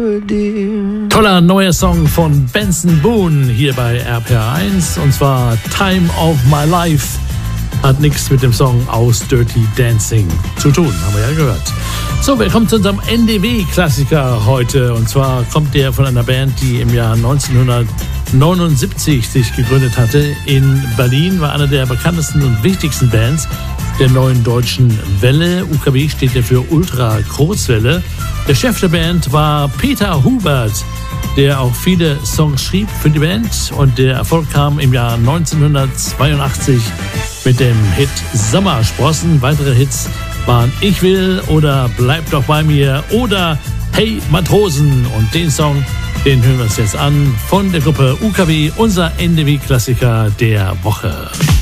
Toller neuer Song von Benson Boone hier bei RPR1 und zwar Time of My Life. Hat nichts mit dem Song aus Dirty Dancing zu tun, haben wir ja gehört. So, wir kommen zu unserem NDW-Klassiker heute und zwar kommt der von einer Band, die im Jahr 1979 sich gegründet hatte. In Berlin war einer der bekanntesten und wichtigsten Bands der neuen deutschen Welle. UKW steht ja für Ultra Kurzwelle. Der Chef der Band war Peter Hubert, der auch viele Songs schrieb für die Band und der Erfolg kam im Jahr 1982 mit dem Hit Sommersprossen. Weitere Hits waren Ich will oder Bleib doch bei mir oder Hey Matrosen und den Song, den hören wir uns jetzt an von der Gruppe UKW, unser NDW-Klassiker der Woche.